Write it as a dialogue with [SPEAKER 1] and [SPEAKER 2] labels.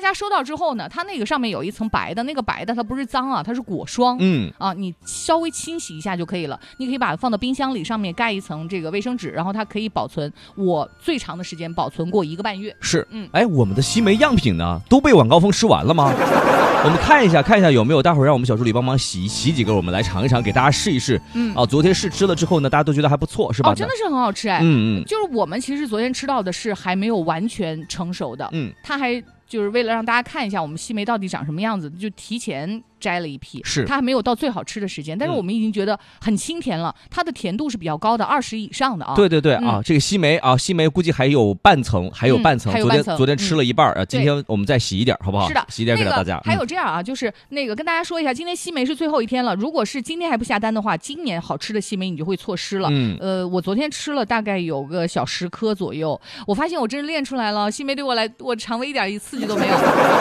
[SPEAKER 1] 家收到之后呢，它那个上面有一层白的，那个白的它不是脏啊，它是果霜。你稍微清洗一下就可以了。你可以把它放到冰箱里，上面盖一层这个卫生纸，然后它可以保存。我最长的时间保存过1个半月。
[SPEAKER 2] 是，我们的西梅样品呢都被晚高峰吃完了吗？我们看一下有没有，待会儿让我们小助理帮忙洗几个，我们来尝一尝，给大家试一试。昨天试吃了之后呢，大家都觉得还不错，是吧？
[SPEAKER 1] 真的是很好吃就是我们其实昨天吃到的是还没有完全成熟的，它还就是为了让大家看一下我们西梅到底长什么样子，就提前摘了一批，
[SPEAKER 2] 是
[SPEAKER 1] 它还没有到最好吃的时间，但是我们已经觉得很清甜了，它的甜度是比较高的，20以上的啊。
[SPEAKER 2] 对这个西梅估计还有半层，昨天吃了一半今天我们再洗一点，好不好？
[SPEAKER 1] 是的，
[SPEAKER 2] 洗一点给大家。
[SPEAKER 1] 还有这样啊，就是那个跟大家说一下，今天西梅是最后一天了，如果是今天还不下单的话，今年好吃的西梅你就会错失了。我昨天吃了大概有个小10颗左右，我发现我真是练出来了，西梅对我肠胃一点刺激都没有。